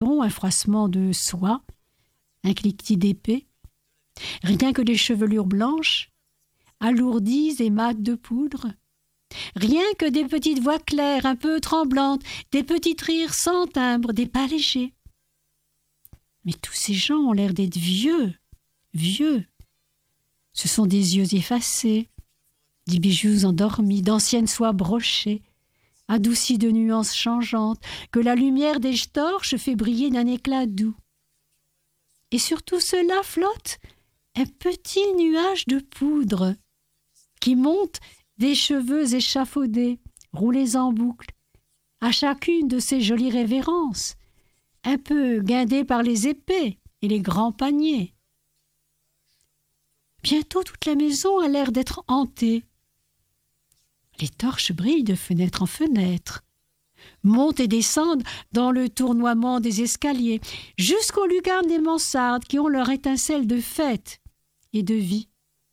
talons, un froissement de soie, un cliquetis d'épée. Rien que des chevelures blanches, alourdies et mates de poudre. Rien que des petites voix claires, un peu tremblantes, des petits rires sans timbre, des pas légers. Mais tous ces gens ont l'air d'être vieux, vieux. Ce sont des yeux effacés, des bijoux endormis, d'anciennes soies brochées, adoucies de nuances changeantes, que la lumière des torches fait briller d'un éclat doux. Et sur tout cela flotte un petit nuage de poudre qui monte des cheveux échafaudés, roulés en boucle, à chacune de ces jolies révérences, un peu guindées par les épées et les grands paniers. Bientôt toute la maison a l'air d'être hantée. Les torches brillent de fenêtre en fenêtre, montent et descendent dans le tournoiement des escaliers, jusqu'aux lucarnes des mansardes qui ont leur étincelle de fête et de vie.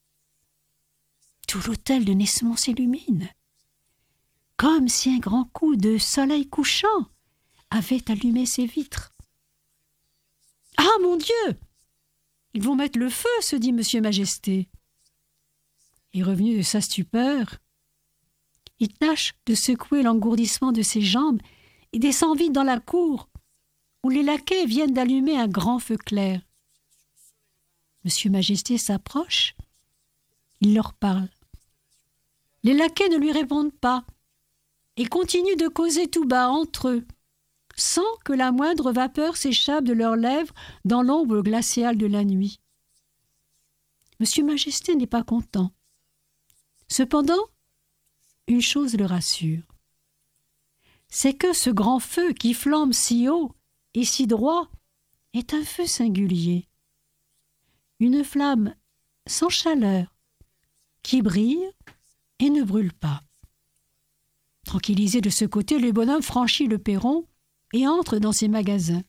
Tout l'hôtel de Nesmond s'illumine, comme si un grand coup de soleil couchant avait allumé ses vitres. « Ah, mon Dieu! Ils vont mettre le feu, se dit Monsieur Majesté. » Et revenu de sa stupeur, il tâche de secouer l'engourdissement de ses jambes et descend vite dans la cour, où les laquais viennent d'allumer un grand feu clair. Monsieur Majesté s'approche, il leur parle. Les laquais ne lui répondent pas et continuent de causer tout bas entre eux, sans que la moindre vapeur s'échappe de leurs lèvres dans l'ombre glaciale de la nuit. Monsieur Majesté n'est pas content. Cependant, une chose le rassure. C'est que ce grand feu qui flambe si haut et si droit est un feu singulier. Une flamme sans chaleur qui brille et ne brûle pas. Tranquillisé de ce côté, le bonhomme franchit le perron et entre dans ses magasins.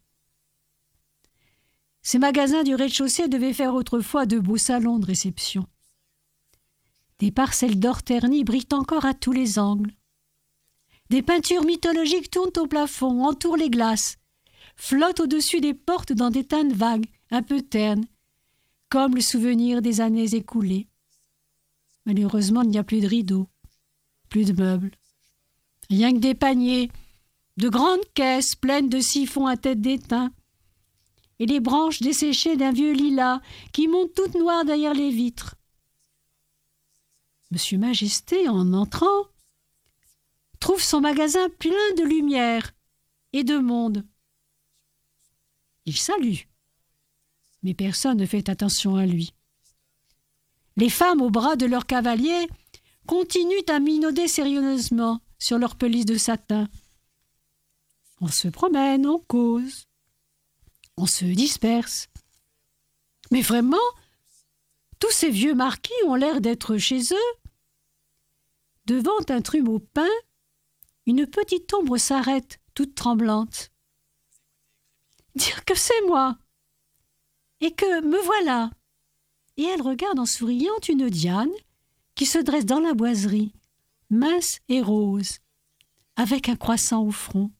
Ces magasins du rez-de-chaussée devaient faire autrefois de beaux salons de réception. Des parcelles d'or terni brillent encore à tous les angles. Des peintures mythologiques tournent au plafond, entourent les glaces, flottent au-dessus des portes dans des teintes vagues, un peu ternes, comme le souvenir des années écoulées. Malheureusement, il n'y a plus de rideaux, plus de meubles. Rien que des paniers, de grandes caisses pleines de siphons à tête d'étain, et les branches desséchées d'un vieux lilas qui montent toutes noires derrière les vitres. Monsieur Majesté, en entrant, trouve son magasin plein de lumière et de monde. Il salue, mais personne ne fait attention à lui. Les femmes au bras de leurs cavaliers continuent à minauder sérieusement sur leurs pelisses de satin. On se promène, on cause, on se disperse. Mais vraiment, tous ces vieux marquis ont l'air d'être chez eux. Devant un trumeau peint, une petite ombre s'arrête, toute tremblante. Dire que c'est moi, et que me voilà. Et elle regarde en souriant une Diane qui se dresse dans la boiserie, mince et rose, avec un croissant au front.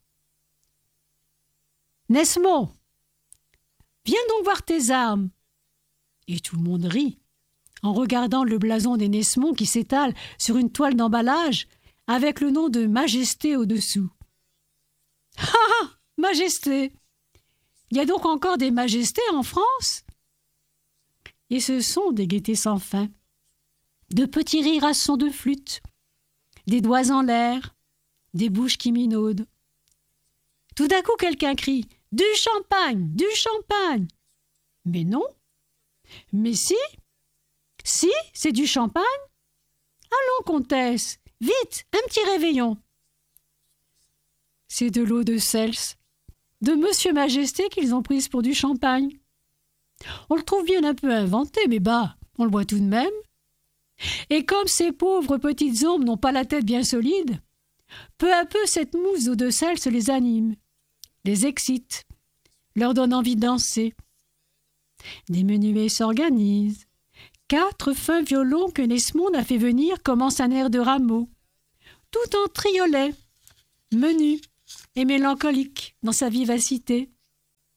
« Nesmond, viens donc voir tes armes !» Et tout le monde rit, en regardant le blason des Nesmond qui s'étale sur une toile d'emballage avec le nom de Majesté au-dessous. « Ah ah, Majesté! Il y a donc encore des majestés en France ?» Et ce sont des gaietés sans fin, de petits rires à son de flûte, des doigts en l'air, des bouches qui minaudent. Tout d'un coup, quelqu'un crie « Du champagne, du champagne !» Mais non. Mais si, c'est du champagne. Allons, comtesse, vite, un petit réveillon. C'est de l'eau de Cels, de Monsieur Majesté qu'ils ont prise pour du champagne. On le trouve bien un peu inventé, mais bah, on le boit tout de même. Et comme ces pauvres petites ombres n'ont pas la tête bien solide, peu à peu cette mousse d'eau de Cels les anime, les excite, leur donne envie de danser. Des menuets s'organisent. 4 fins violons que Nesmond a fait venir commencent un air de Rameau, tout en triolet, menu et mélancolique dans sa vivacité.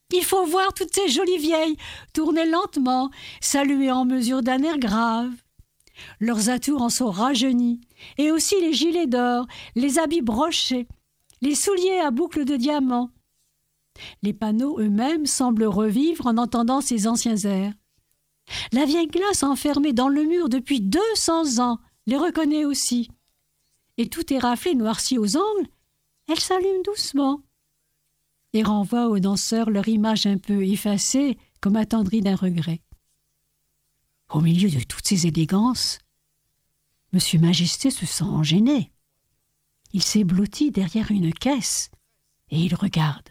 Il faut voir toutes ces jolies vieilles tourner lentement, saluer en mesure d'un air grave. Leurs atours en sont rajeunis, et aussi les gilets d'or, les habits brochés, les souliers à boucles de diamants. Les panneaux eux-mêmes semblent revivre en entendant ces anciens airs. La vieille glace enfermée dans le mur depuis 200 ans les reconnaît aussi. Et tout est raflé, noirci aux angles, elle s'allume doucement et renvoie aux danseurs leur image un peu effacée, comme attendrie d'un regret. Au milieu de toutes ces élégances, Monsieur Majesté se sent gêné. Il s'est blotti derrière une caisse et il regarde.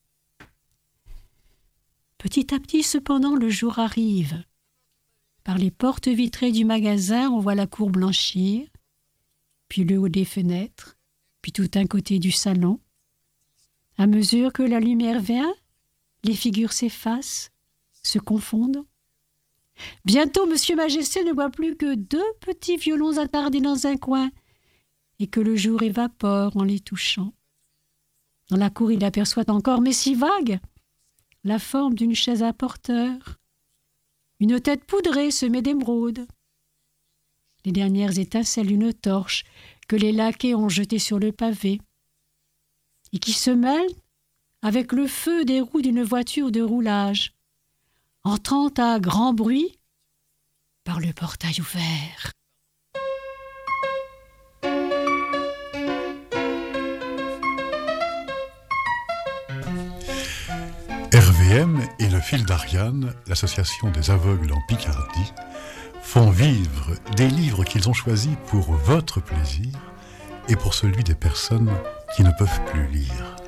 Petit à petit, cependant, le jour arrive. Par les portes vitrées du magasin, on voit la cour blanchir, puis le haut des fenêtres, puis tout un côté du salon. À mesure que la lumière vient, les figures s'effacent, se confondent. Bientôt, Monsieur Majesté ne voit plus que 2 petits violons attardés dans un coin et que le jour évapore en les touchant. Dans la cour, il aperçoit encore, mais si vague, la forme d'une chaise à porteur. Une tête poudrée semée d'émeraude. Les dernières étincelles d'une torche que les laquais ont jetée sur le pavé et qui se mêle avec le feu des roues d'une voiture de roulage, entrant à grand bruit par le portail ouvert. RVM et le Fil d'Ariane, l'association des aveugles en Picardie, font vivre des livres qu'ils ont choisis pour votre plaisir et pour celui des personnes qui ne peuvent plus lire.